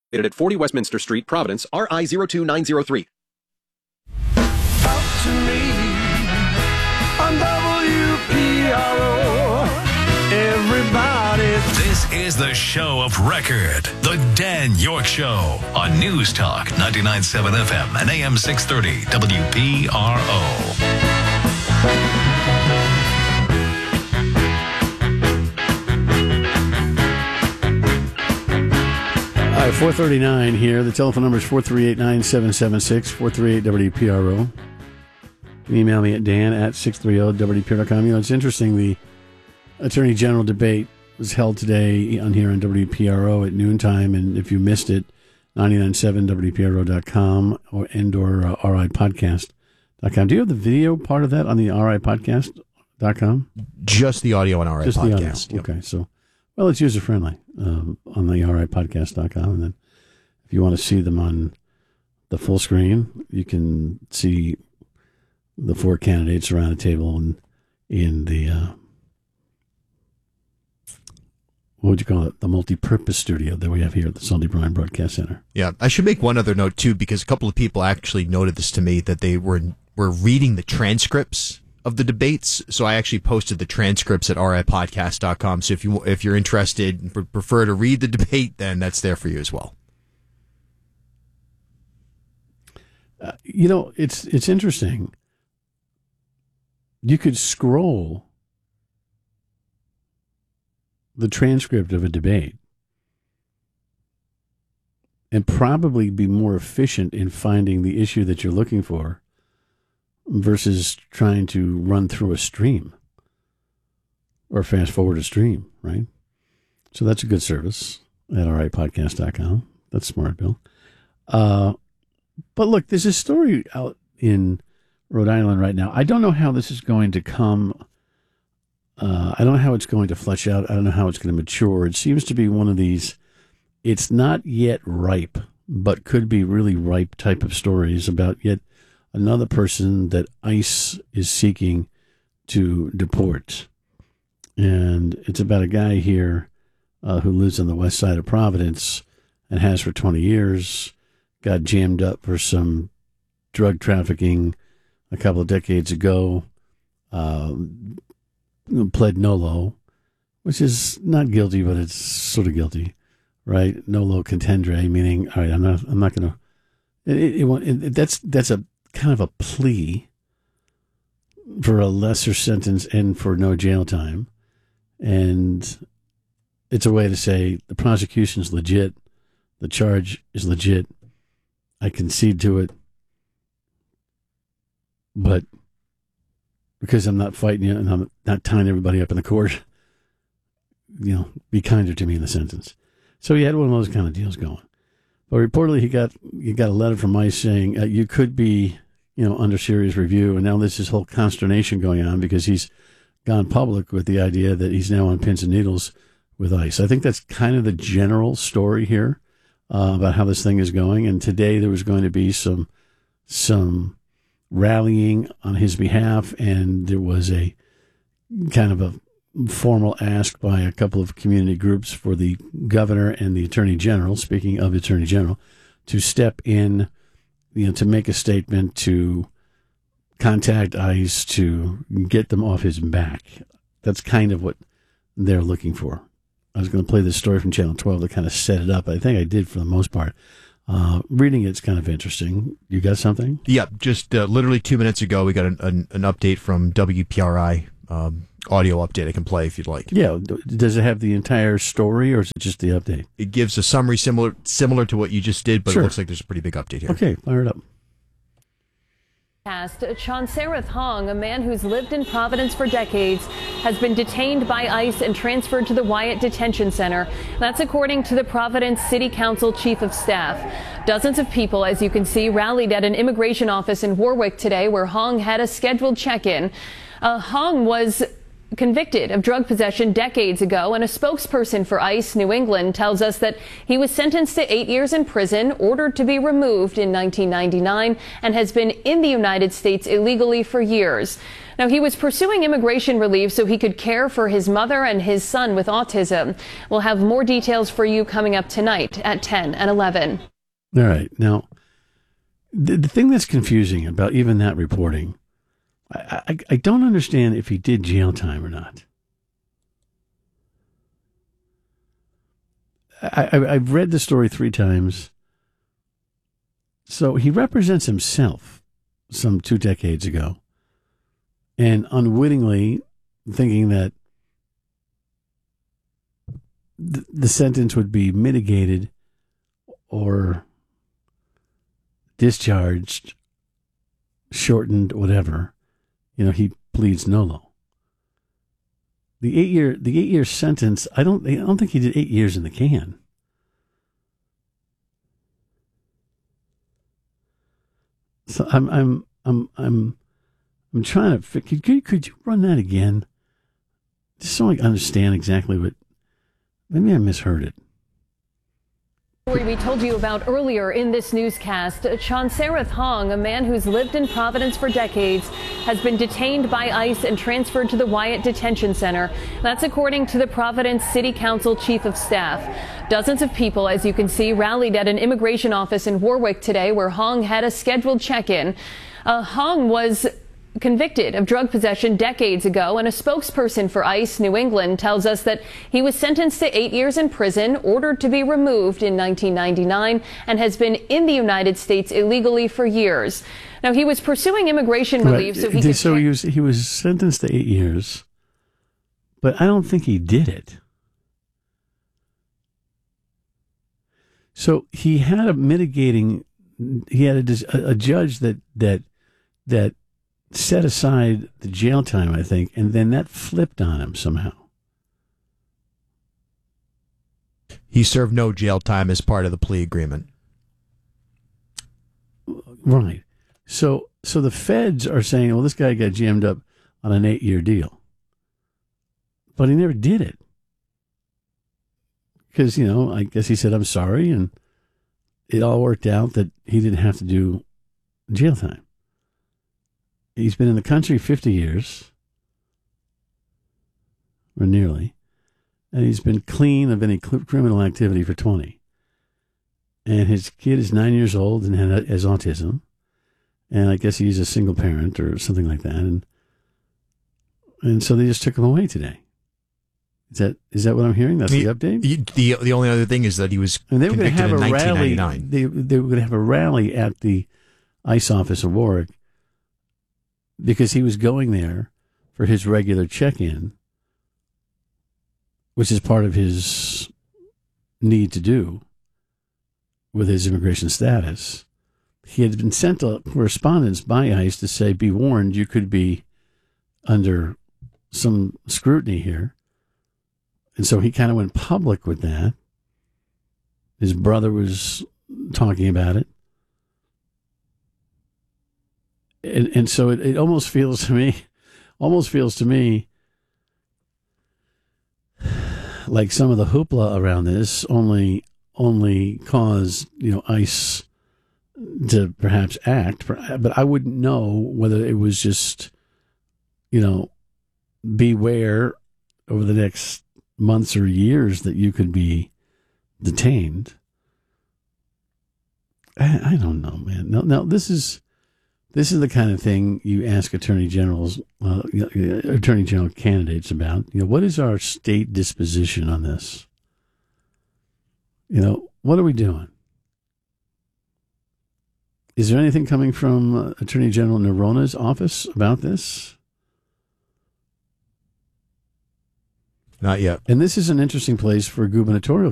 At 40 Westminster Street, Providence, RI 02903. Talk to me on WPRO. Everybody. This is the show of record, The Dan York Show, on News Talk 99.7 FM and AM 630 WPRO. All right, 439 here. The telephone number is 438-9776, 438-WPRO. You can email me at dan@630wpro.com. You know, it's interesting, the Attorney General debate was held today on here on WPRO at noontime, and if you missed it, 997wpro.com or ripodcast.com. Do you have the video part of that on the ripodcast.com? Just the audio on RI Just Podcast. The audio. Yep. Okay, so, well, it's user-friendly on the ripodcast.com, and then if you want to see them on the full screen, you can see the four candidates around a table in the what would you call it? The multi-purpose studio that we have here at the Sunday Bryan Broadcast Center. Yeah, I should make one other note, too, because a couple of people actually noted this to me, that they were reading the transcripts of the debates. So I actually posted the transcripts at ripodcast.com. So if you're interested and prefer to read the debate, then that's there for you as well. You know, it's interesting. You could scroll the transcript of a debate and probably be more efficient in finding the issue that you're looking for versus trying to run through a stream or fast forward a stream, right? So that's a good service at ripodcast.com. That's smart, Bill. But look, there's a story out in Rhode Island right now. I don't know how this is going to come. I don't know how it's going to flesh out. I don't know how it's going to mature. It seems to be one of these, it's not yet ripe, but could be really ripe type of stories about yet another person that ICE is seeking to deport. And it's about a guy here who lives on the west side of Providence and has for 20 years, got jammed up for some drug trafficking a couple of decades ago, pled nolo, which is not guilty, but it's sort of guilty, right? Nolo contendere, meaning, all right, I'm not going to. That's a kind of a plea for a lesser sentence and for no jail time, and it's a way to say the prosecution's legit, the charge is legit, I concede to it, but because I'm not fighting you and I'm not tying everybody up in the court, you know, be kinder to me in the sentence. So he had one of those kind of deals going. But reportedly he got a letter from ICE saying you could be, you know, under serious review. And now there's this whole consternation going on because he's gone public with the idea that he's now on pins and needles with ICE. I think that's kind of the general story here about how this thing is going. And today there was going to be some rallying on his behalf, and there was a kind of a formal ask by a couple of community groups for the governor and the attorney general, speaking of attorney general, to step in, you know, to make a statement, to contact ICE, to get them off his back. That's kind of what they're looking for. I was going to play this story from Channel 12 to kind of set it up. I think I did for the most part. Reading it's kind of interesting. You got something? Yeah, just literally 2 minutes ago, we got an update from WPRI, audio update I can play if you'd like. Yeah, does it have the entire story or is it just the update? It gives a summary similar to what you just did, but Sure. It looks like there's a pretty big update here. Okay, fire it up. Chauncerath Hong, a man who's lived in Providence for decades, has been detained by ICE and transferred to the Wyatt Detention Center. That's according to the Providence City Council Chief of Staff. Dozens of people, as you can see, rallied at an immigration office in Warwick today where Hong had a scheduled check-in. Hong was convicted of drug possession decades ago, and a spokesperson for ICE New England tells us that he was sentenced to 8 years in prison, ordered to be removed in 1999, and has been in the United States illegally for years. Now, he was pursuing immigration relief so he could care for his mother and his son with autism. We'll have more details for you coming up tonight at 10 and 11. All right. Now, the thing that's confusing about even that reporting, I don't understand if he did jail time or not. I've read the story 3 times. So he represents himself some 2 decades ago and unwittingly thinking that the sentence would be mitigated or discharged, shortened, whatever. He pleads nolo. The 8-year sentence, I don't think he did 8 years in the can. So I'm trying to. Could you run that again? Just so I understand exactly what. Maybe I misheard it. We told you about earlier in this newscast, Chansarith Hong, a man who's lived in Providence for decades, has been detained by ICE and transferred to the Wyatt Detention Center. That's according to the Providence City Council Chief of Staff. Dozens of people, as you can see, rallied at an immigration office in Warwick today where Hong had a scheduled check-in. Hong was convicted of drug possession decades ago, and a spokesperson for ICE New England tells us that he was sentenced to 8 years in prison, ordered to be removed in 1999, and has been in the United States illegally for years. Now, he was pursuing immigration relief so he could... So he was sentenced to 8 years, but I don't think he did it. So he had a mitigating... He had a judge that set aside the jail time, I think, and then that flipped on him somehow. He served no jail time as part of the plea agreement. Right. So the feds are saying, well, this guy got jammed up on an 8-year deal. But he never did it. Because, I guess he said, I'm sorry, and it all worked out that he didn't have to do jail time. He's been in the country 50 years, or nearly, and he's been clean of any criminal activity for 20. And his kid is 9 years old and has autism, and I guess he's a single parent or something like that. And so they just took him away today. Is that what I'm hearing? That's the update? The only other thing is that he was convicted in 1999. They were going to have a rally at the ICE office in Warwick, because he was going there for his regular check-in, which is part of his need to do with his immigration status. He had been sent a correspondence by ICE to say, be warned, you could be under some scrutiny here. And so he kind of went public with that. His brother was talking about it. And so it almost feels to me like some of the hoopla around this only caused, ICE to perhaps act, but I wouldn't know whether it was just, beware over the next months or years that you could be detained. I don't know, man. No, this is the kind of thing you ask attorney general candidates about. What is our state disposition on this? What are we doing? Is there anything coming from Attorney General Norona's office about this? Not yet. And this is an interesting place for a gubernatorial